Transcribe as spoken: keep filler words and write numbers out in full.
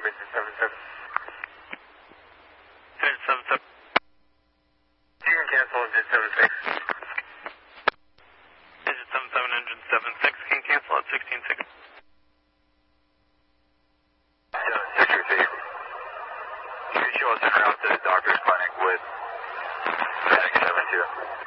engine seven seven. Engine seven seven. You can cancel engine seven six. Engine seven seven, engine seven six can cancel at sixteen six. seven six received. You can show us en route to the doctor's clinic with Panic seven two.